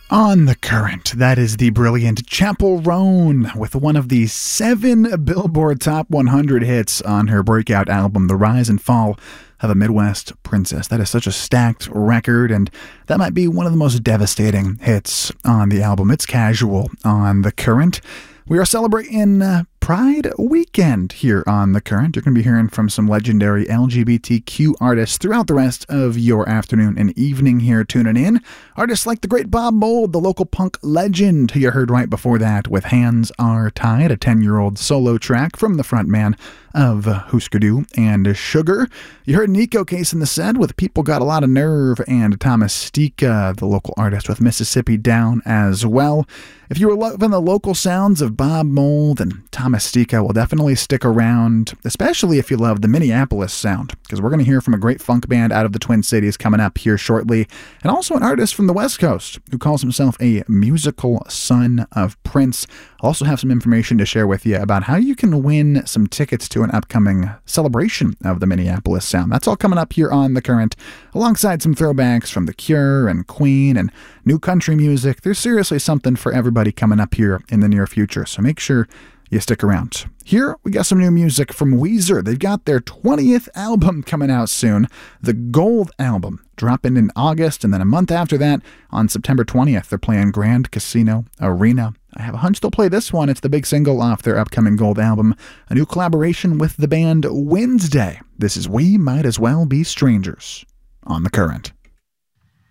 On the Current, that is the brilliant Chappell Roan with one of the 7 Billboard Top 100 hits on her breakout album, The Rise and Fall of a Midwest Princess. That is such a stacked record, and that might be one of the most devastating hits on the album. It's Casual on The Current. We are celebrating Pride Weekend here on The Current. You're going to be hearing from some legendary LGBTQ artists throughout the rest of your afternoon and evening here tuning in. Artists like the great Bob Mould, the local punk legend who you heard right before that with Hands Are Tied, a 10-year-old solo track from the frontman of Husker Du and Sugar. You heard Nico Case in the set with People Got a Lot of Nerve, and Thomas Stika, the local artist with Mississippi Down as well. If you were loving the local sounds of Bob Mould and Thomas Stika, will definitely stick around, especially if you love the Minneapolis sound, because we're going to hear from a great funk band out of the Twin Cities coming up here shortly, and also an artist from the West Coast who calls himself a musical son of Prince. I'll also have some information to share with you about how you can win some tickets to an upcoming celebration of the Minneapolis sound. That's all coming up here on The Current, alongside some throwbacks from The Cure and Queen and new country music. There's seriously something for everybody coming up here in the near future, so make sure you stick around. Here, we got some new music from Weezer. They've got their 20th album coming out soon, the Gold Album, dropping in August, and then a month after that, on September 20th, they're playing Grand Casino Arena. I have a hunch they'll play this one. It's the big single off their upcoming Gold Album, a new collaboration with the band Wednesday. This is We Might As Well Be Strangers on The Current.